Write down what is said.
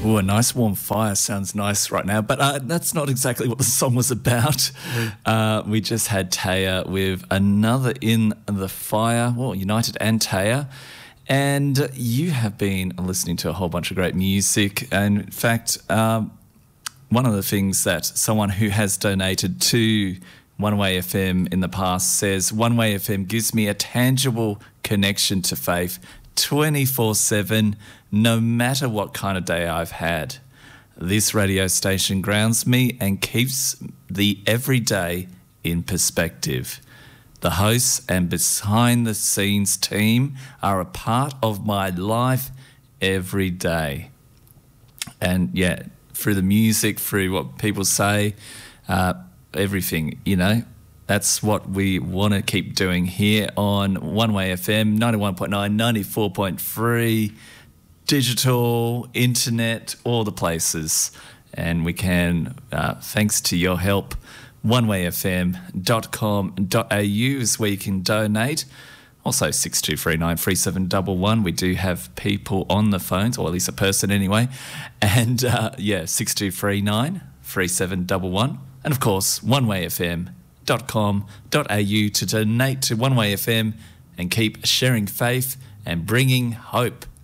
Oh, a nice warm fire sounds nice right now, but that's not exactly what the song was about. We just had Taya with Another in the Fire, well, United and Taya. And you have been listening to a whole bunch of great music. And in fact, one of the things that someone who has donated to One Way FM in the past says, One Way FM gives me a tangible connection to faith 24/7, no matter what kind of day I've had. This radio station grounds me and keeps the everyday in perspective. The hosts and behind-the-scenes team are a part of my life every day. And, yeah, through the music, through what people say, everything, you know, that's what we want to keep doing here on One Way FM, 91.9, 94.3, digital, internet, all the places. And we can, thanks to your help, onewayfm.com.au is where you can donate. Also 6239 3711. We do have people on the phones, or at least a person anyway. And 6239 3711. And of course, onewayfm.com.au to donate to One Way FM and keep sharing faith and bringing hope.